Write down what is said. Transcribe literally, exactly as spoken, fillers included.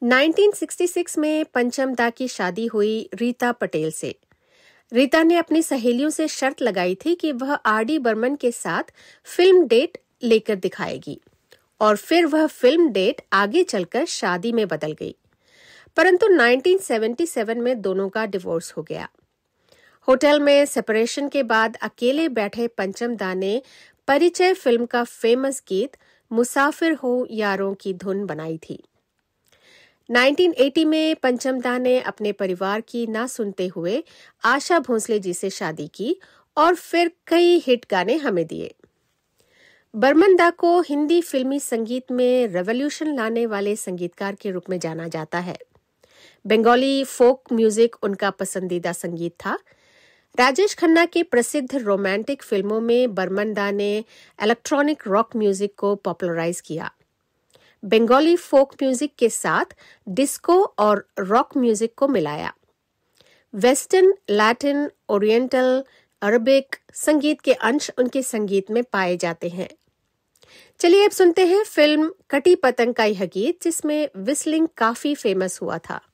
उन्नीस सौ छियासठ में पंचम दा की शादी हुई रीता पटेल से। रीता ने अपनी सहेलियों से शर्त लगाई थी कि वह आर डी बर्मन के साथ फिल्म डेट लेकर दिखाएगी और फिर वह फिल्म डेट आगे चलकर शादी में बदल गई। परंतु उन्नीस सौ सतहत्तर में दोनों का डिवोर्स हो गया। होटल में सेपरेशन के बाद अकेले बैठे पंचम दा ने परिचय फिल्म का फेमस गीत मुसाफिर हो यारों की धुन बनाई थी। उन्नीस सौ अस्सी में पंचम दा ने अपने परिवार की ना सुनते हुए आशा भोसले जी से शादी की और फिर कई हिट गाने हमें दिए। बर्मन दा को हिंदी फिल्मी संगीत में रेवोल्यूशन लाने वाले संगीतकार के रूप में जाना जाता है। बंगाली फोक म्यूजिक उनका पसंदीदा संगीत था। राजेश खन्ना के प्रसिद्ध रोमांटिक फिल्मों में बर्मन दा ने इलेक्ट्रॉनिक रॉक म्यूजिक को पॉपुलराइज किया। बंगाली फोक म्यूजिक के साथ डिस्को और रॉक म्यूजिक को मिलाया। वेस्टर्न, लैटिन, ओरिएंटल, अरबिक संगीत के अंश उनके संगीत में पाए जाते हैं। चलिए अब सुनते हैं फिल्म कटी पतंग का यह गीत, जिसमें विस्लिंग काफी फेमस हुआ था।